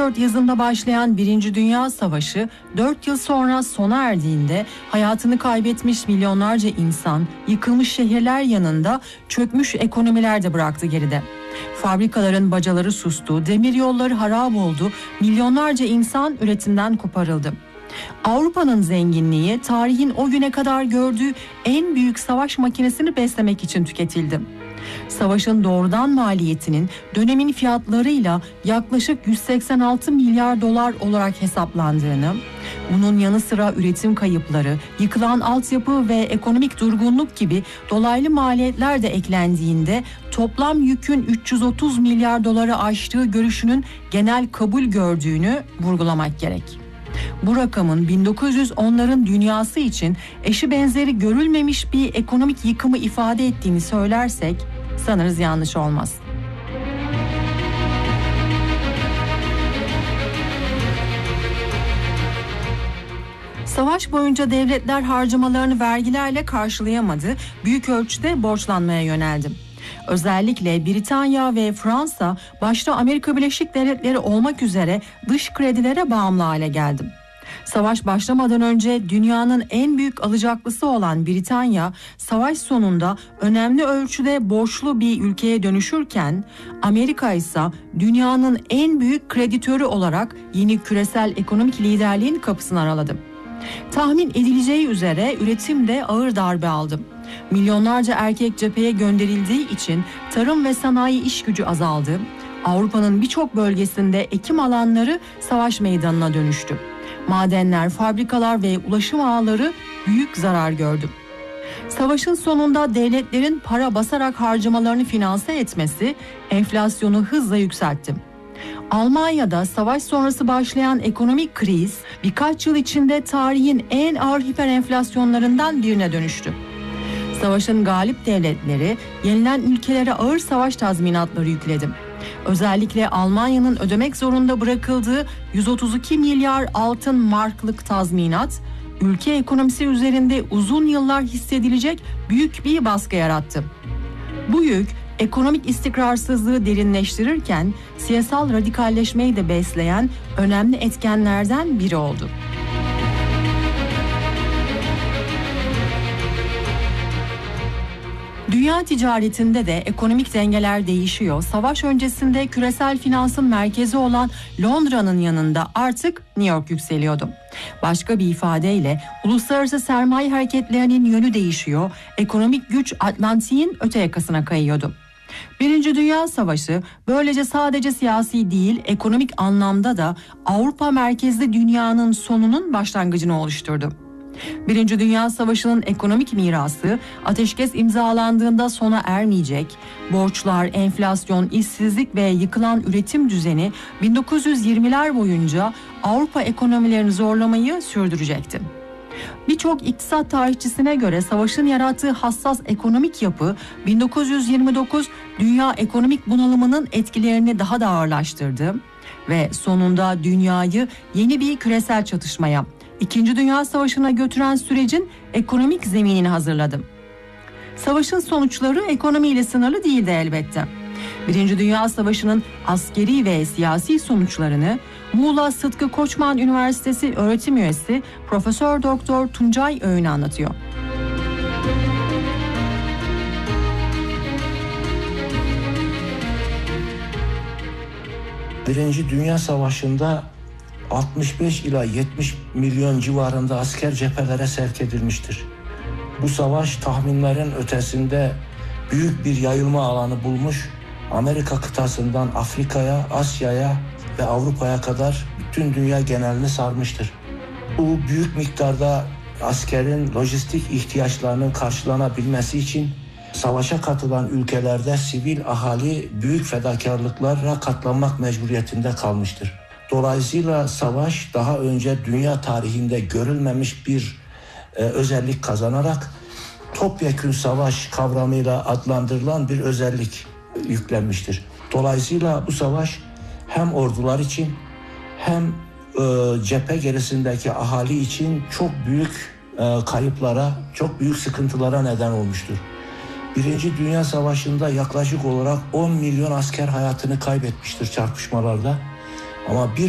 1914 yazında başlayan Birinci Dünya Savaşı 4 yıl sonra sona erdiğinde hayatını kaybetmiş milyonlarca insan, yıkılmış şehirler yanında çökmüş ekonomiler de bıraktı geride. Fabrikaların bacaları sustu, demiryolları harap oldu, milyonlarca insan üretimden koparıldı. Avrupa'nın zenginliği tarihin o güne kadar gördüğü en büyük savaş makinesini beslemek için tüketildi. Savaşın doğrudan maliyetinin dönemin fiyatlarıyla yaklaşık 186 milyar dolar olarak hesaplandığını, bunun yanı sıra üretim kayıpları, yıkılan altyapı ve ekonomik durgunluk gibi dolaylı maliyetler de eklendiğinde toplam yükün 330 milyar doları aştığı görüşünün genel kabul gördüğünü vurgulamak gerek. Bu rakamın 1910'ların dünyası için eşi benzeri görülmemiş bir ekonomik yıkımı ifade ettiğini söylersek sanırız yanlış olmaz. Savaş boyunca devletler harcamalarını vergilerle karşılayamadı, büyük ölçüde borçlanmaya yöneldi. Özellikle Britanya ve Fransa, başta Amerika Birleşik Devletleri olmak üzere dış kredilere bağımlı hale geldi. Savaş başlamadan önce dünyanın en büyük alacaklısı olan Britanya, savaş sonunda önemli ölçüde borçlu bir ülkeye dönüşürken, Amerika ise dünyanın en büyük kreditörü olarak yeni küresel ekonomik liderliğin kapısını araladı. Tahmin edileceği üzere üretim de ağır darbe aldı. Milyonlarca erkek cepheye gönderildiği için tarım ve sanayi iş gücü azaldı. Avrupa'nın birçok bölgesinde ekim alanları savaş meydanına dönüştü. Madenler, fabrikalar ve ulaşım ağları büyük zarar gördü. Savaşın sonunda devletlerin para basarak harcamalarını finanse etmesi enflasyonu hızla yükseltti. Almanya'da savaş sonrası başlayan ekonomik kriz birkaç yıl içinde tarihin en ağır hiperenflasyonlarından birine dönüştü. Savaşın galip devletleri yenilen ülkelere ağır savaş tazminatları yükledi. Özellikle Almanya'nın ödemek zorunda bırakıldığı 132 milyar altın marklık tazminat, ülke ekonomisi üzerinde uzun yıllar hissedilecek büyük bir baskı yarattı. Bu yük ekonomik istikrarsızlığı derinleştirirken siyasal radikalleşmeyi de besleyen önemli etkenlerden biri oldu. Dünya ticaretinde de ekonomik dengeler değişiyor. Savaş öncesinde küresel finansın merkezi olan Londra'nın yanında artık New York yükseliyordu. Başka bir ifadeyle uluslararası sermaye hareketlerinin yönü değişiyor. Ekonomik güç Atlantik'in öte yakasına kayıyordu. Birinci Dünya Savaşı böylece sadece siyasi değil, ekonomik anlamda da Avrupa merkezli dünyanın sonunun başlangıcını oluşturdu. Birinci Dünya Savaşı'nın ekonomik mirası ateşkes imzalandığında sona ermeyecek, borçlar, enflasyon, işsizlik ve yıkılan üretim düzeni 1920'ler boyunca Avrupa ekonomilerini zorlamayı sürdürecekti. Birçok iktisat tarihçisine göre savaşın yarattığı hassas ekonomik yapı 1929 dünya ekonomik bunalımının etkilerini daha da ağırlaştırdı ve sonunda dünyayı yeni bir küresel çatışmaya, İkinci Dünya Savaşı'na götüren sürecin ekonomik zeminini hazırladı. Savaşın sonuçları ekonomiyle sınırlı değildi elbette. Birinci Dünya Savaşı'nın askeri ve siyasi sonuçlarını Muğla Sıtkı Koçman Üniversitesi öğretim üyesi Profesör Doktor Tuncay Öğün anlatıyor. Birinci Dünya Savaşı'nda 65 ila 70 milyon civarında asker cephelere sevk edilmiştir. Bu savaş tahminlerin ötesinde büyük bir yayılma alanı bulmuş, Amerika kıtasından Afrika'ya, Asya'ya ve Avrupa'ya kadar bütün dünya genelini sarmıştır. Bu büyük miktarda askerin lojistik ihtiyaçlarının karşılanabilmesi için savaşa katılan ülkelerde sivil ahali büyük fedakarlıklara katlanmak mecburiyetinde kalmıştır. Dolayısıyla savaş daha önce dünya tarihinde görülmemiş bir özellik kazanarak topyekün savaş kavramıyla adlandırılan bir özellik yüklenmiştir. Dolayısıyla bu savaş hem ordular için hem cephe gerisindeki ahali için çok büyük kayıplara, çok büyük sıkıntılara neden olmuştur. Birinci Dünya Savaşı'nda yaklaşık olarak 10 milyon asker hayatını kaybetmiştir çarpışmalarda. Ama bir